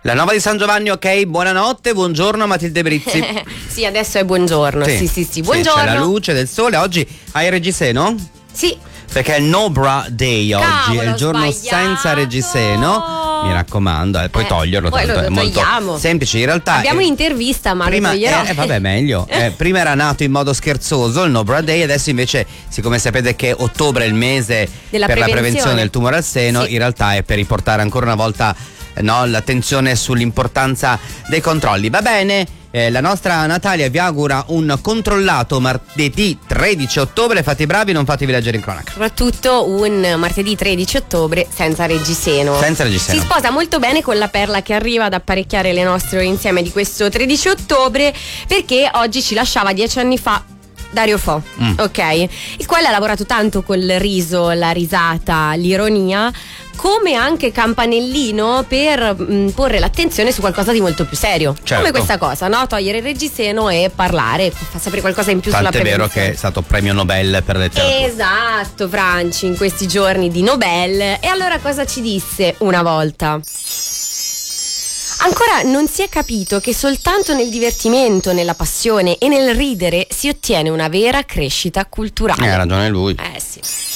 La nuova di San Giovanni, ok, buonanotte, buongiorno Matilde Brizzi. Sì, adesso è buongiorno. Sì, buongiorno. C'è la luce del sole. Oggi hai il reggiseno? Sì. Perché è il No Bra Day oggi, Cavolo, è il giorno senza reggiseno. Mi raccomando, puoi toglierlo, poi tanto lo è molto togliamo. semplice. In realtà abbiamo un'intervista, ma prima, lo toglierò. vabbè, meglio. Prima era nato in modo scherzoso il No Bra Day, adesso invece, siccome sapete che ottobre è il mese Della per la prevenzione. prevenzione del tumore al seno, Sì. in realtà è per riportare ancora una volta l'attenzione sull'importanza dei controlli. Va bene, la nostra Natalia vi augura un controllato martedì 13 ottobre, fate i bravi, non fatevi leggere in cronaca. Soprattutto un martedì 13 ottobre senza reggiseno. Senza reggiseno. Si sposa molto bene con la perla che arriva ad apparecchiare le nostre ore insieme di questo 13 ottobre, perché oggi ci lasciava 10 anni fa Dario Fo, ok? Il quale ha lavorato tanto col riso, la risata, l'ironia, come anche campanellino per porre l'attenzione su qualcosa di molto più serio. Certo. Come questa cosa, no? Togliere il reggiseno e parlare, fa sapere qualcosa in più Tanto sulla è vero prevenzione. che è stato premio Nobel per letteratura. Esatto, Franci, in questi giorni di Nobel. E allora cosa ci disse una volta? Ancora non si è capito che soltanto nel divertimento, nella passione e nel ridere si ottiene una vera crescita culturale. Ha ragione lui. Sì.